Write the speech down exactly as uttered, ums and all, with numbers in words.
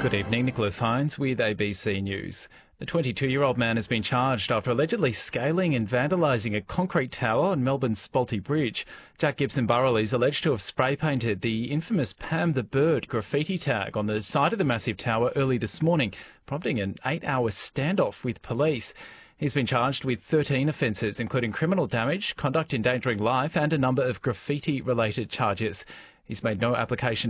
Good evening, Nicholas Hines with A B C News. The twenty-two-year-old man has been charged after allegedly scaling and vandalising a concrete tower on Melbourne's Spalty Bridge. Jack Gibson Burrell is alleged to have spray-painted the infamous Pam the Bird graffiti tag on the side of the massive tower early this morning, prompting an eight-hour standoff with police. He's been charged with thirteen offences, including criminal damage, conduct endangering life and a number of graffiti-related charges. He's made no application